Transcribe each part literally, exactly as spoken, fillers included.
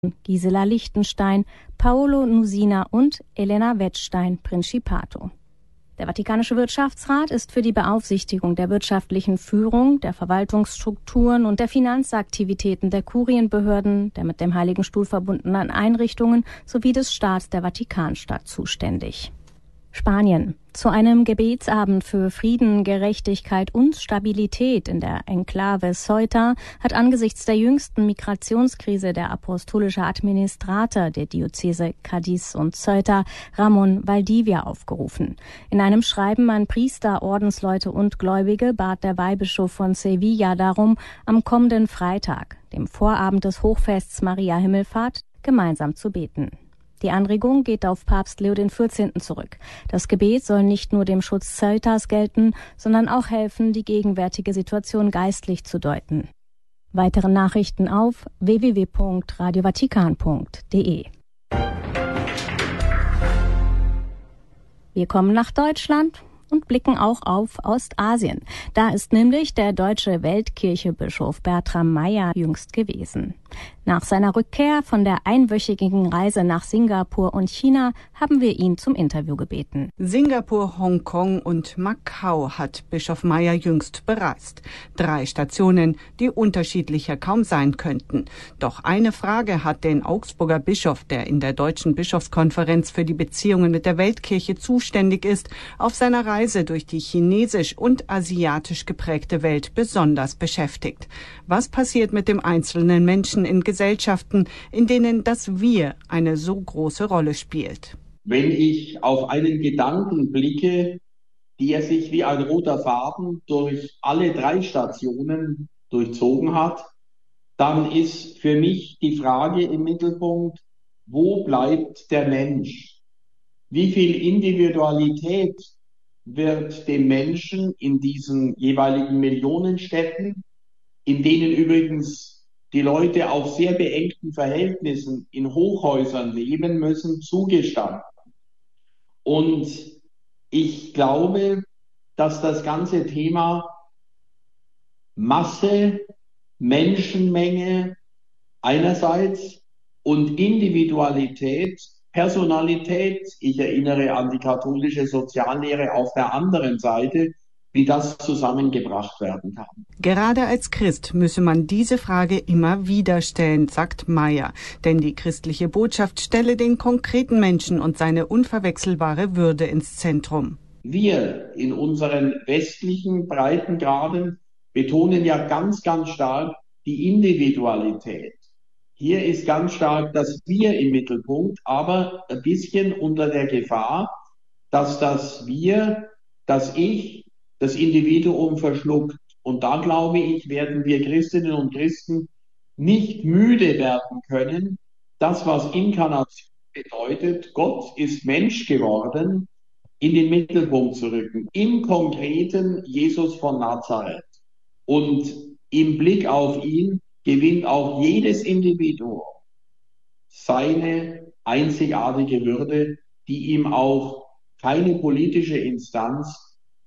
Gisela Lichtenstein, Paolo Nusina und Elena Wettstein, Principato. Der Vatikanische Wirtschaftsrat ist für die Beaufsichtigung der wirtschaftlichen Führung, der Verwaltungsstrukturen und der Finanzaktivitäten der Kurienbehörden, der mit dem Heiligen Stuhl verbundenen Einrichtungen sowie des Staats der Vatikanstadt zuständig. Spanien. Zu einem Gebetsabend für Frieden, Gerechtigkeit und Stabilität in der Enklave Ceuta hat angesichts der jüngsten Migrationskrise der apostolische Administrator der Diözese Cádiz und Ceuta, Ramon Valdivia, aufgerufen. In einem Schreiben an Priester, Ordensleute und Gläubige bat der Weihbischof von Sevilla darum, am kommenden Freitag, dem Vorabend des Hochfests Maria Himmelfahrt, gemeinsam zu beten. Die Anregung geht auf Papst Leo den vierzehnten zurück. Das Gebet soll nicht nur dem Schutz Ceutas gelten, sondern auch helfen, die gegenwärtige Situation geistlich zu deuten. Weitere Nachrichten auf w w w punkt radio vatikan punkt d e. Wir kommen nach Deutschland und blicken auch auf Ostasien. Da ist nämlich der deutsche Weltkirchebischof Bertram Meyer jüngst gewesen. Nach seiner Rückkehr von der einwöchigen Reise nach Singapur und China haben wir ihn zum Interview gebeten. Singapur, Hongkong und Macau hat Bischof Meyer jüngst bereist. Drei Stationen, die unterschiedlicher kaum sein könnten. Doch eine Frage hat den Augsburger Bischof, der in der Deutschen Bischofskonferenz für die Beziehungen mit der Weltkirche zuständig ist, auf seiner Reise durch die chinesisch und asiatisch geprägte Welt besonders beschäftigt. Was passiert mit dem einzelnen Menschen in Gesellschaften, in denen das Wir eine so große Rolle spielt? Wenn ich auf einen Gedanken blicke, der sich wie ein roter Faden durch alle drei Stationen durchzogen hat, dann ist für mich die Frage im Mittelpunkt, wo bleibt der Mensch? Wie viel Individualität wird dem Menschen in diesen jeweiligen Millionenstädten, in denen übrigens die Leute auf sehr beengten Verhältnissen in Hochhäusern leben müssen, zugestanden? Und ich glaube, dass das ganze Thema Masse, Menschenmenge einerseits und Individualität, Personalität, ich erinnere an die katholische Soziallehre auf der anderen Seite, wie das zusammengebracht werden kann. Gerade als Christ müsse man diese Frage immer wieder stellen, sagt Meyer. Denn die christliche Botschaft stelle den konkreten Menschen und seine unverwechselbare Würde ins Zentrum. Wir in unseren westlichen Breitengraden betonen ja ganz, ganz stark die Individualität. Hier ist ganz stark das Wir im Mittelpunkt, aber ein bisschen unter der Gefahr, dass das Wir, das Ich, das Individuum verschluckt. Und da, glaube ich, werden wir Christinnen und Christen nicht müde werden können, das, was Inkarnation bedeutet, Gott ist Mensch geworden, in den Mittelpunkt zu rücken. Im konkreten Jesus von Nazareth. Und im Blick auf ihn gewinnt auch jedes Individuum seine einzigartige Würde, die ihm auch keine politische Instanz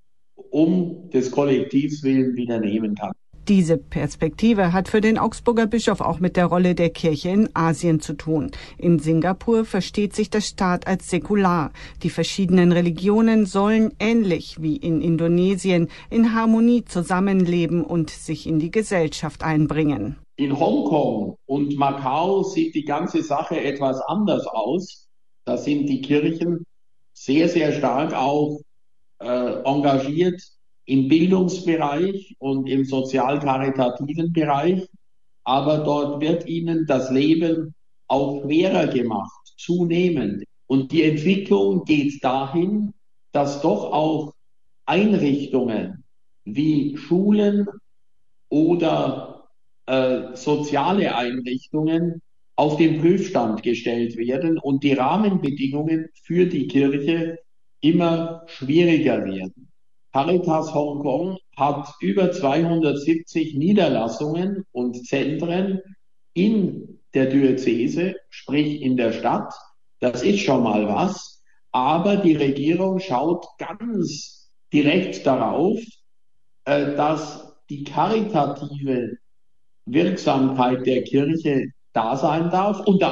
um des Kollektivs willen wieder nehmen kann. Diese Perspektive hat für den Augsburger Bischof auch mit der Rolle der Kirche in Asien zu tun. In Singapur versteht sich der Staat als säkular. Die verschiedenen Religionen sollen ähnlich wie in Indonesien in Harmonie zusammenleben und sich in die Gesellschaft einbringen. In Hongkong und Macau sieht die ganze Sache etwas anders aus. Da sind die Kirchen sehr, sehr stark auch äh, engagiert im Bildungsbereich und im sozial-karitativen Bereich. Aber dort wird ihnen das Leben auch schwerer gemacht, zunehmend. Und die Entwicklung geht dahin, dass doch auch Einrichtungen wie Schulen oder äh, soziale Einrichtungen auf den Prüfstand gestellt werden und die Rahmenbedingungen für die Kirche immer schwieriger werden. Caritas Hongkong hat über zweihundertsiebzig Niederlassungen und Zentren in der Diözese, sprich in der Stadt. Das ist schon mal was. Aber die Regierung schaut ganz direkt darauf, dass die karitative Wirksamkeit der Kirche da sein darf. Und